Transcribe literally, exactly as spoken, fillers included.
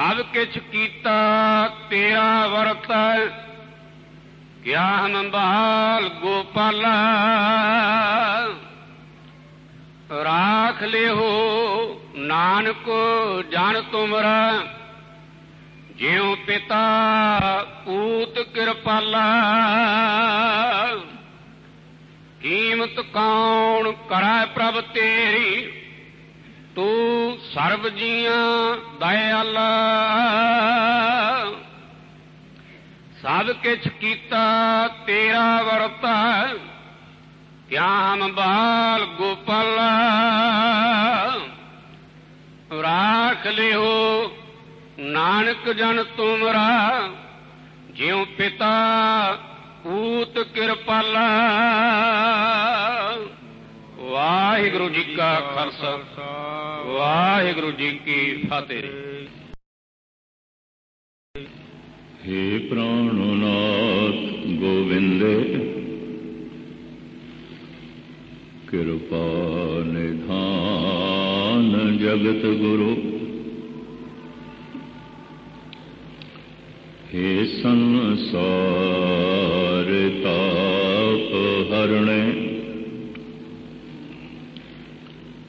ਸਭ ਕਿਛ ਕੀਤਾ ਤੇਰਾ ਵਰਤੈ, ਗਿਆਨ ਬਾਲ ਗੋਪਾਲਾ। ਰਾਖ ਲਿਓ ਨਾਨਕ ਜਨ ਤੁਮਰਾ, ਜਿਉ ਪਿਤਾ ਪੂਤ ਕਿਰਪਾਲਾ। ਕੀਮਤ ਕੌਣ ਕਰੈ ਪ੍ਰਭ ਤੇਰੀ, ਤੂੰ ਸਰਬ ਜੀਆਂ ਦਇਆਲਾ। ਸਭ ਕਿਛ ਕੀਤਾ ਤੇਰਾ ਵਰਤੈ, ਗਿਆਨ ਬਾਲ ਗੋਪਾਲਾ। ਰਾਖ ਲਿਓ ਨਾਨਕ ਜਨ ਤੁਮਰਾ, ਜਿਉ ਪਿਤਾ ਪੂਤ ਕਿਰਪਾਲਾ। ਵਾਹਿਗੁਰੂ ਜੀ ਕਾ ਖਾਲਸਾ, ਵਾਹਿਗੁਰੂ ਜੀ ਕੀ ਫਤਿਹ। ਹੇ ਪ੍ਰਾਣਨਾਥ ਗੋਵਿੰਦ, ਕਿਰਪਾ ਨਿਧਾਨ ਜਗਤ ਗੁਰੂ। ਹੇ ਸੰਸਾਰ ਤਾਪ ਹਰਣੇ,